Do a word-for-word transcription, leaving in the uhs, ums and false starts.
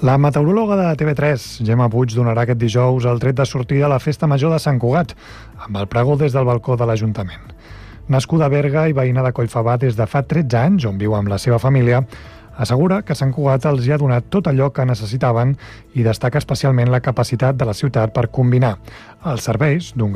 La meteoròloga de T V tres, Gemma Puig, donarà aquest dijous el tret de sortida a la Festa Major de Sant Cugat, amb el pregó des del balcó de l'Ajuntament. Nascuda a Berga i veïna de Collfabà des de fa tretze anys, on viu amb la seva família, assegura que Sant Cugat els hi ha donat tot allò que necessitaven i destaca especialment la capacitat de la ciutat per combinar els serveis d'un